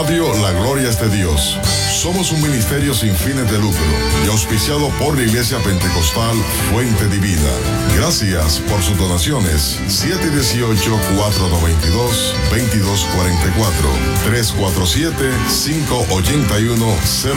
Radio La Gloria es de Dios. Somos un ministerio sin fines de lucro y auspiciado por la Iglesia Pentecostal Fuente Divina. Gracias por sus donaciones. 718-492-2244. 347-581-0.